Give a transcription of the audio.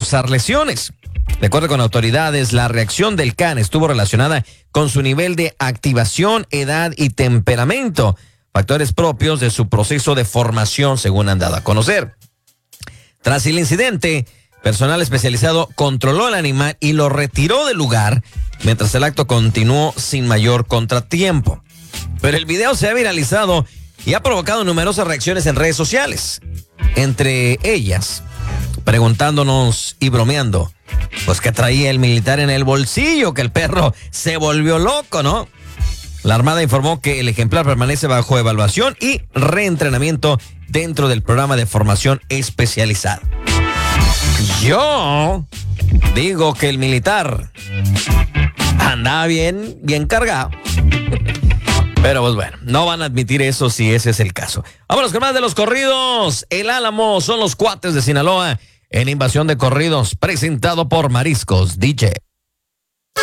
causar lesiones. De acuerdo con autoridades, la reacción del can estuvo relacionada con su nivel de activación, edad y temperamento, factores propios de su proceso de formación, según han dado a conocer. Tras el incidente, personal especializado controló al animal y lo retiró del lugar, mientras el acto continuó sin mayor contratiempo. Pero el video se ha viralizado y ha provocado numerosas reacciones en redes sociales. Entre ellas, preguntándonos y bromeando, pues que traía el militar en el bolsillo, que el perro se volvió loco, ¿no? La Armada informó que el ejemplar permanece bajo evaluación y reentrenamiento dentro del programa de formación especializada. Yo digo que el militar andaba bien cargado. Pero pues bueno, no van a admitir eso si ese es el caso. Vámonos con más de los corridos. El Álamo son los Cuates de Sinaloa en Invasión de Corridos, presentado por Mariscos DJ.